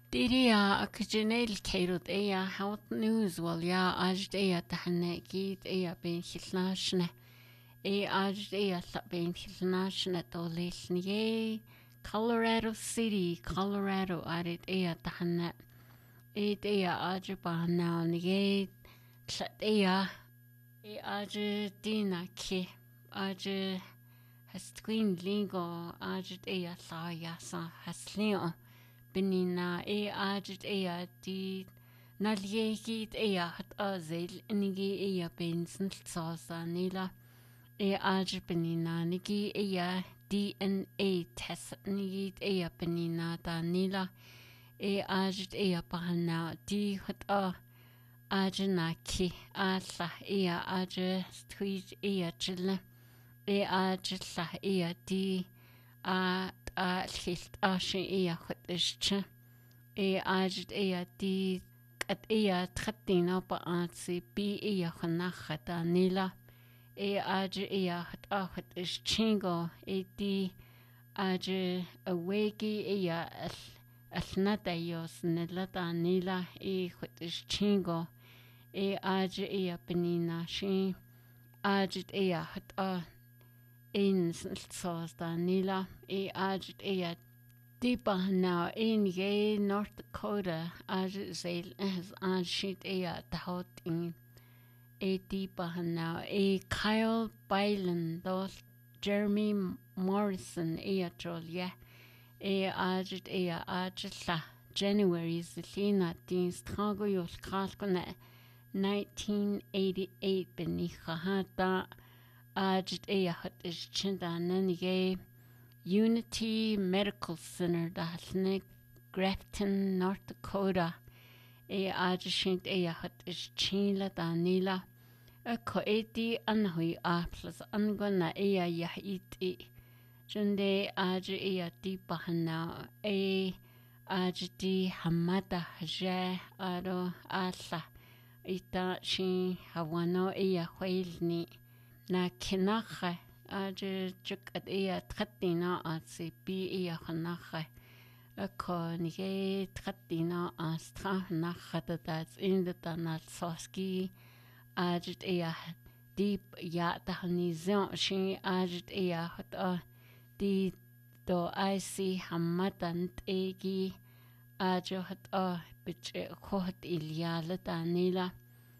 Diria akjinel kairut eya health news wal ya ajd eya tahne gid eya ben hilnashne ajd eya la ben hilnashne tolilnie Colorado City, Colorado arid eya tahne eya ajba now nye tlat eya dina ki aj hastquin lingo ajd eya la yasa haslio benina ajd di naljegit hat azel nigi bensin tsosa nila ajd benina nigi DNA test nigi benina da nila ajd bahana di hat ajnaki alla aj tweet chilla ajla di الخيلت شيء خد إشتى أجد دي قد تخطينا بقانسي بي خناخة نيلا أجد خد أخد إشتينغو دي أجد أويكي النتا يوس نلتا نيلا خد إشتينغو أجد بنينا شي أجد خد in Salsa Nila ajd deepa now in ye North Dakota ajd zail as shit tahot in deepa now Kyle Byland dos Jeremy Morrison trolia ajd ajd January zilina din strago yos kalkone 1988 benicha hata ajd hat is chindanan ye Unity Medical Center dasne Grafton, North Dakota ajd hat is chinla danila ko anhui plus angona yahiti junde ajd di bahana ajd hamada ja aro alla ita shi hawano khwelni na kinache aje juk tkatina atsi bi khanache ko nige tkatina astra nachata that's in the tanal soski ajd deep tahnizon shi ajd hat di do I see hamatan egi ajo hat bich khot ilyala tanila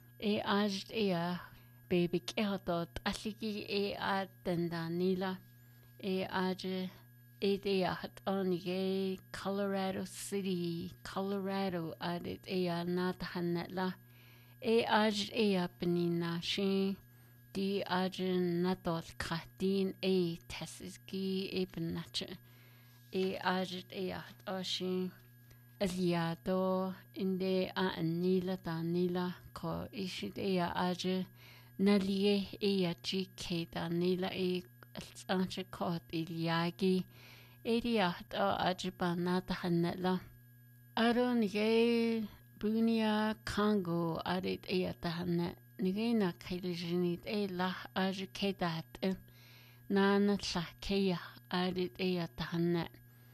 ajd baby kehtot aliki atendanila aj hat onige Colorado City, Colorado adet nat hanetla aj penina shi di aj natot khatin tesiski benache aj hat oshi aliado inde anila tanila ko ishit aj nalie GK danila alsanche kot ilyagi hat ajibanata hanela aron ye bunia Congo arit tahanne nigena kailijinit la ajikedat nana tlakeya arit tahanne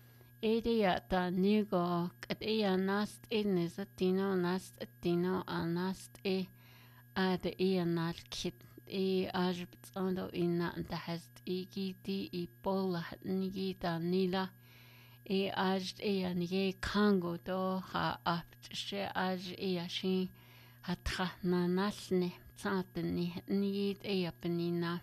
ta nigo kat nast nezatino nast atino anast ad nal kit ajbtsando inna dahast di bola nigi danila ajd nige Congo do ha aptshe aj shi hatha nanalne tsatni nigi penina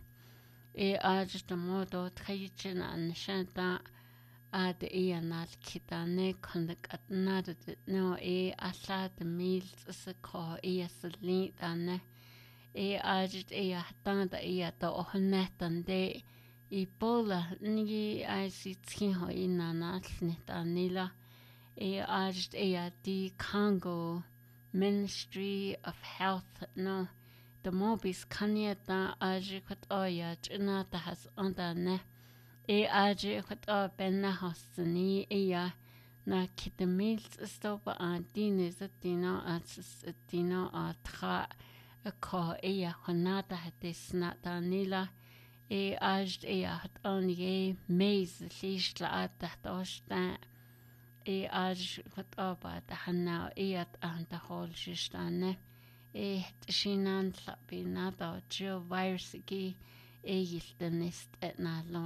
ajd modo tkhaychna anshanta ad nal kitane kondak atnad no asad mil tsako slin dane ajd hatanda to ohnetan de bola nigi sitkin ho inanalne danila ajd di Congo Ministry of Health no the mobis kanyata ajikot chna has ondane aj khot benna hosni na kitamils stopa antine zatino atino atra ko khonata hatisna tanila ajd hat onye mez lishla at dosta aj khotaba tahanna iat anta holshistane shinan lapina da jo virus gi egiltenist etnalo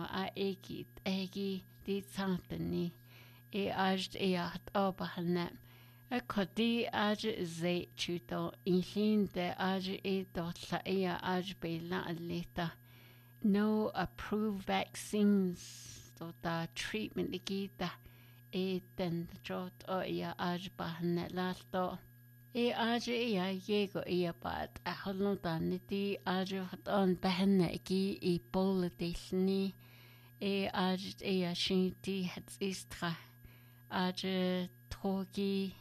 egi dit santeni aj at obahanne kodi aj ze chuto inhin de aj dotla aj bela alita no approved vaccines to the treatment ligita den trot aj bahanne lalto aj yego bat a holonda niti aj hat on bahanne gi ebola delni aj shinti het istra aj togi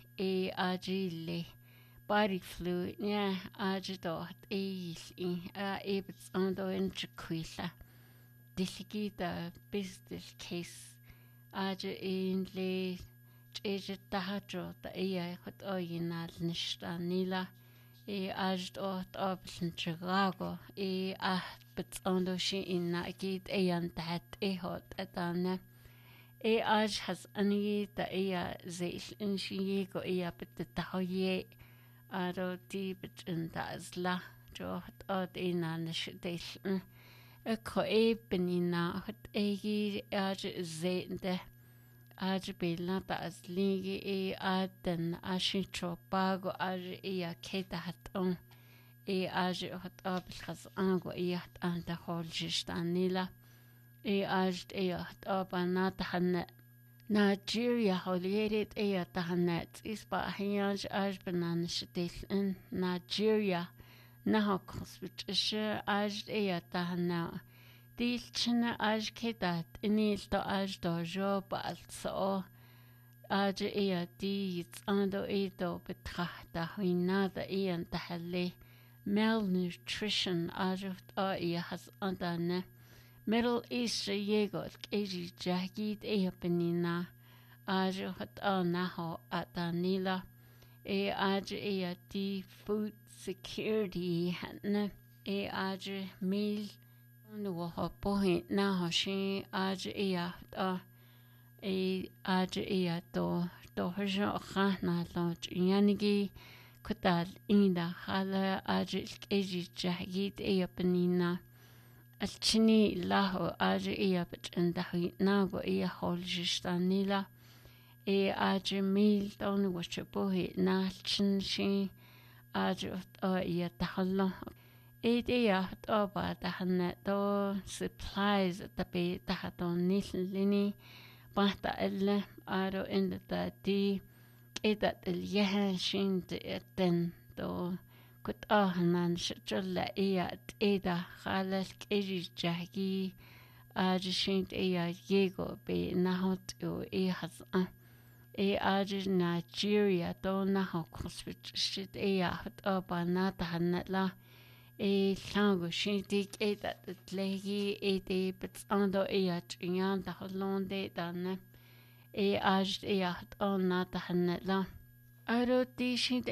aj body fluid aj dot ebits ondo intraquila diligita business case aj le tahadro da hot oyinal nishtanila aj dot option Chicago bits ondo shi inna git that hot atana aj has ani da zeil in shi go bit tahoye aro di bit in da zla jo hot od inna nishdel ko benina hot aj zeinde aj bela da azligi aden ashitro bago aj keda haton aj hot abl khas ango hat anta holjistanila aj hot abanata hanne Nigeria holierit tahannet is ba hiyaj aj banan shidil in Nigeria naho kosbit aj tahanna dilchina aj kedat inil to aj do job also aj di ando do betrachta hinada tahalle malnutrition aj has andane Middle East yego keji jagid benina aj hot naho atanila aj di food security hanne aj meal no ho point naho shi aj aj do hojo khana lo yanigi kutal inda hala aj keji jagid benina Alchini laho aj bit indahi nago holjistanila aj mil don wachabohi nalchin shi aj tahallo hot oba tahanne do supplies tabi tahaton nilini bahta elle aro inda di edat el yahan shin den do كنت هنان شجلة eda خالل كيجي جاكي شينت ييغو بي نهوت حز نيجيريا دو نهو كوسبت شت هت أبا ناتا هنلا لانغو شينتيك تتلاقي دي بتساندو تريان تهلون دي دانا هت ناتا هنلا أرو دي شينت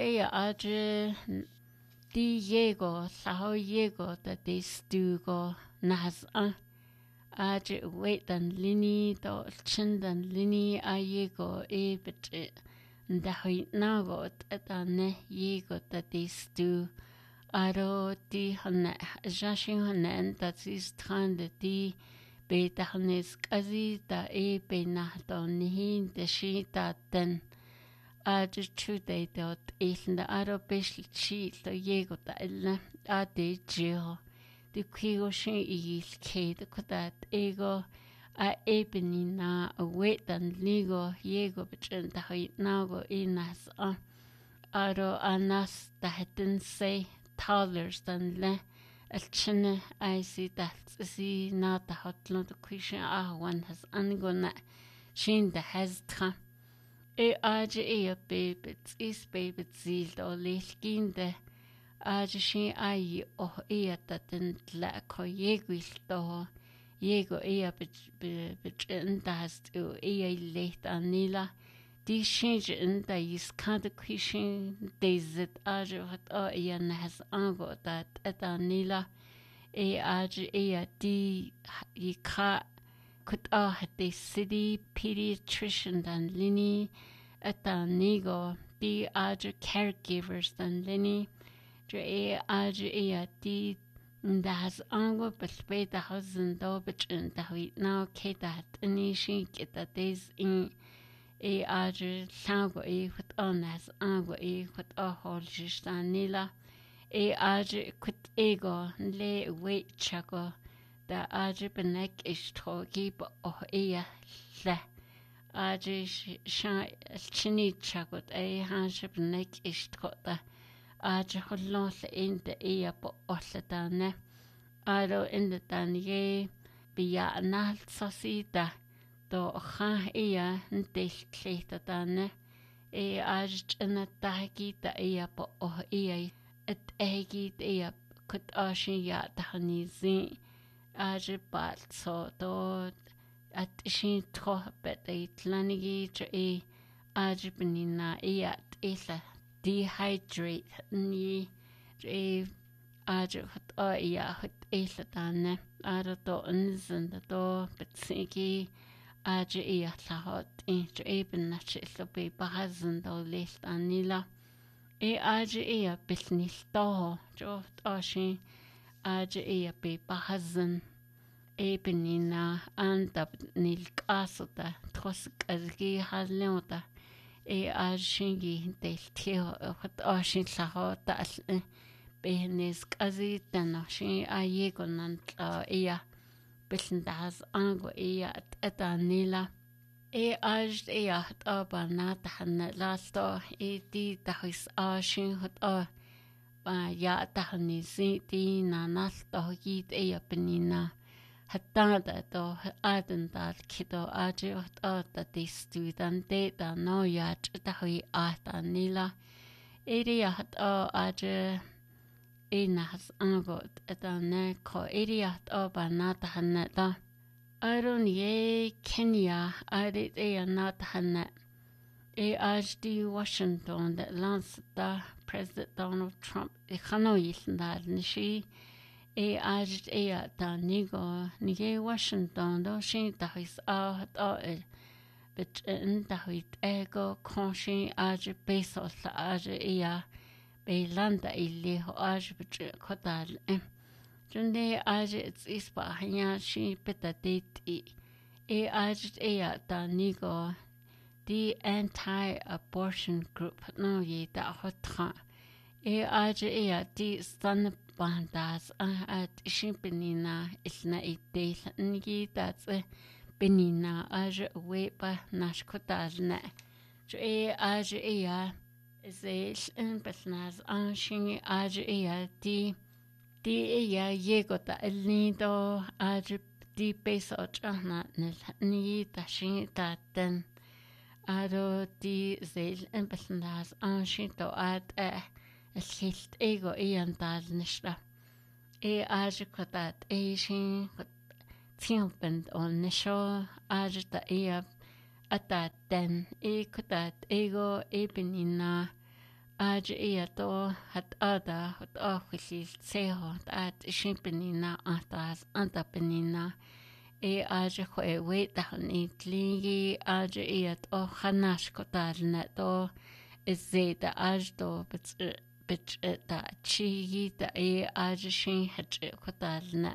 Di yego, sao yego da di stugo nas aj wait dan lini do chindan lini yego bit da hui nago ne yego da di stu aro di hanne jashin hanne da is trande di be da hannes kazi da be na do nihin de shi da den aj chude dot ilna aro beshli chi to yego ta illa de jiho de kigo shin il ke de kodat ego ebenina wetan ligo yego bitchen ta hoy nago inas aro anas ta heten se toddlers dan le alchine si dat si na ta hotlo de kishin one has angona shin da has tra aj babits is babits zilt o lilkinde aj shin taten tla ko yego Yego bit das to late anila. Die change in da is kind of question dezit ajo hat has ango dat anila aj di ka could at the city pediatrician than Lini at the Nigo, the other caregivers than Lini, the other the das ango bespe the husband dobich and the wheat now Kate any she get that days in a other sango with on as ango with a whole nila a other quit ego lay wait chago the other benek is to keep oh a le other chini chagot a handship neck is to the hollos in the ear po osletane. Aro in the tanye bia anal sosita do ha ear ntish cletatane. E arj in a tagi the ear po oh ear. It eggy ear could ashin yat the honey zin. Arj bat so do at shin to bet a tlanigi to e arj benina eat isa. Dehydrate ni hot hot elatane to unzen do betsiki lahot eben nachlo be bahazen do list anila bisnis do jot ashi be bahazen ebenina andab nil kasota trosk azgi halnota shingi del tio hot ashin laho tal behnes kazi tan shin ayego nan bisndas ango atanila hot nat han lasto di tahis ashin hot ba ya tahni si di nanasto git penina hatada do adendal kido da studente da no yat da hui atanila hat has angot da ne ko hat banata hanada aron ye Kenya not hanna HD Washington that lance da President Donald Trump Hanoi nishi da nigo nige Washington do shin da his but in da hit ego conshin besos be landa illi ho but kodal junde it's ispa hanya shi peta date da nigo the anti-abortion group no ye da hotra di stan bandas at shimpenina isna ite ngi that's benina wepa nashkotalna is in besnas anshin di yegota elnido di peso chana ni tashin taten aro di zel in besnas anshin to at الخيلت إيجو إيان دال نشرة كتات شين تيمبند أون نشو تا أتات دن كتات إيجو بنينا تو هت خليل تسيهو تات شين بنينا أنت بنينا خوي ويتهن تليجي تو خناش كتالنا تو الزيت تو da chi da shin hat kotalna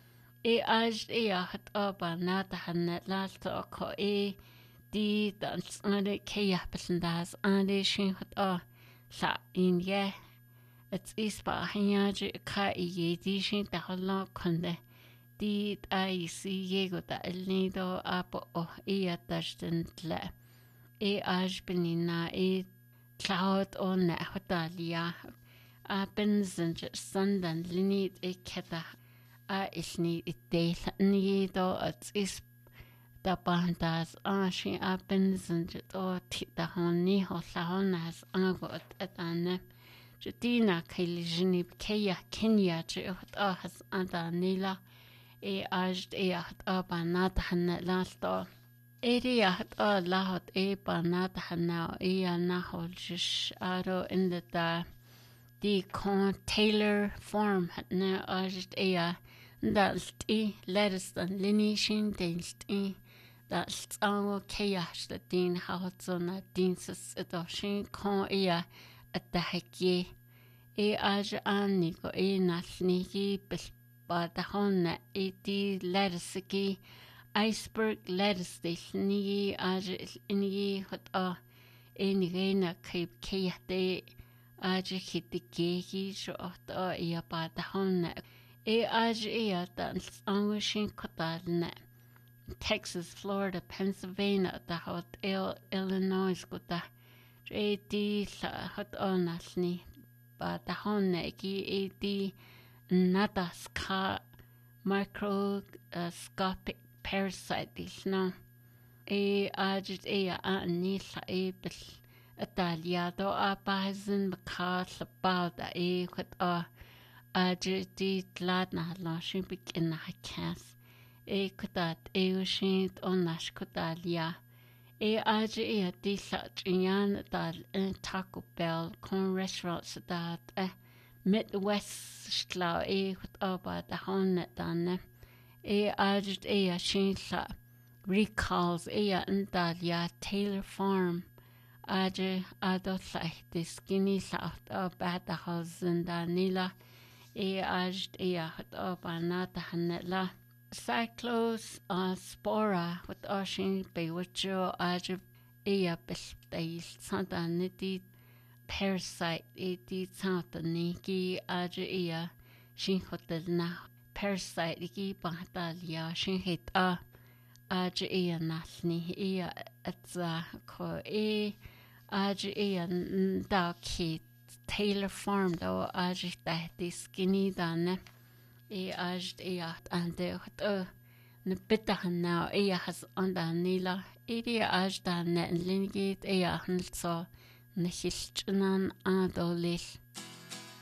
hat na da han last ko di da ane ke das ane shin hat sa in ye it's ispa hanya ka di shin da hala konde di si yego da elnido apo tashtentla benina cloud on hotalia benzin sundan linit keda isni idel nido is da bandas shi benzin to tita honi hosahonas agot atane Dina Kailijini Kenya has Adanila hat banat han lasto hat lahot banat hanna nahol aro in the con Taylor form hat ne Dalti Lediston Linishin Dalti That's our chaos the Dean Houghton at Dean's adoption con ea at the Haki. Aj Annico Nasniki but the Honna eti Ledisiki Iceberg Ledis Nigi Aj Inigi hot Enigena Cape Kate Aj hit the Geki shot ea but the Honna. Aj ea dance anguishing cotalne. Texas, Florida, Pennsylvania, the hot Illinois, got the hot honestly, but the honegi nada microscopic parasite is now. Ajit nisa bil Italiado abazin because about the hot ajit ladna launching in a cast. Kudat shint onash kudalia. Aj such in dal Taco Bell con restaurants that Midwest slow about the honnet done. Aj shin recalls and dalia Taylor Farm. Aj adult like the skinny south about the house and Danila. Aj hot up another hanetla. Cyclos spora with ocean by which aj bestail santanity parasite santaniki aj shin hotel na parasite ki batalia shin hit aj nasni atza ko aj da kit Taylor Farm do aj the skinny dane. Aj and the bitahan now has on the nila. Aj dan net lingit hanso nihilchunan adolil.